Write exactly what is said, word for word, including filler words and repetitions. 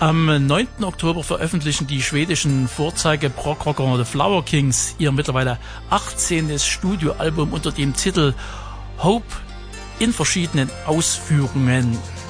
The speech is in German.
Am neunten Oktober veröffentlichen die schwedischen Vorzeige-Prog-Rocker The Flower Kings ihr mittlerweile achtzehntes Studioalbum unter dem Titel Hope in verschiedenen Ausführungen.